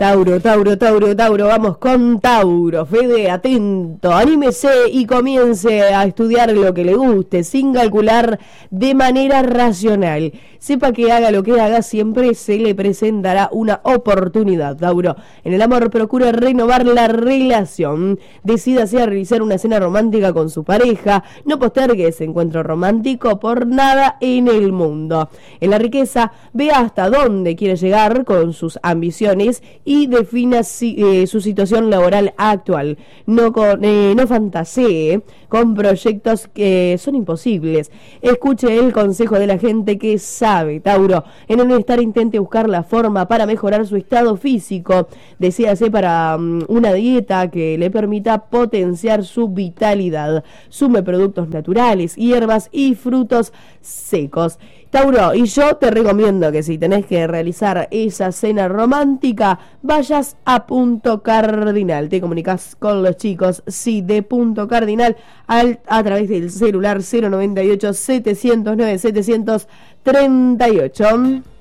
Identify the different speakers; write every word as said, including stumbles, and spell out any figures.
Speaker 1: Tauro, Tauro, Tauro, Tauro, vamos con Tauro. Fede, atento, anímese y comience a estudiar lo que le guste, sin calcular de manera racional. Sepa que haga lo que haga, siempre se le presentará una oportunidad, Tauro. En el amor, procure renovar la relación. Decídase a realizar una cena romántica con su pareja. No postergue ese encuentro romántico por nada en el mundo. En la riqueza, vea hasta dónde quiere llegar con sus ambiciones y defina si, eh, su situación laboral actual. No, con, eh, no fantasee con proyectos que son imposibles. Escuche el consejo de la gente que sabe, Tauro. En el bienestar, intente buscar la forma para mejorar su estado físico. Decídase para um, una dieta que le permita potenciar su vitalidad. Sume productos naturales, hierbas y frutos secos. Tauro, y yo te recomiendo que si tenés que realizar esa cena romántica, vayas a Punto Cardinal. Te comunicas con los chicos, sí, de Punto Cardinal, al, a través del celular cero noventa y ocho, setecientos nueve, setecientos treinta y ocho.